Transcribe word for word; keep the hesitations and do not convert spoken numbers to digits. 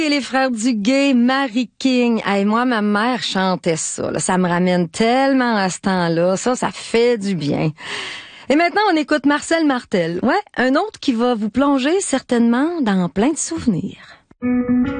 Et les frères Duguay, Marie King. Hey, moi, ma mère chantait ça. Là. Ça me ramène tellement à ce temps-là. Ça, ça fait du bien. Et maintenant, on écoute Marcel Martel. Ouais, un autre qui va vous plonger certainement dans plein de souvenirs.